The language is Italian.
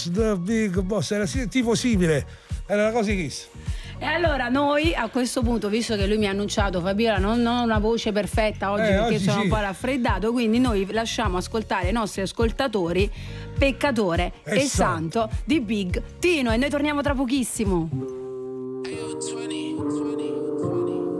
Boss, The Big Boss, era tipo simile, era una cosa di Kiss. E allora noi a questo punto, visto che lui mi ha annunciato Fabiola non ho una voce perfetta oggi perché oggi sono sì. un po' raffreddato, quindi noi lasciamo ascoltare ai nostri ascoltatori Peccatore e Santo di Big Tino e noi torniamo tra pochissimo.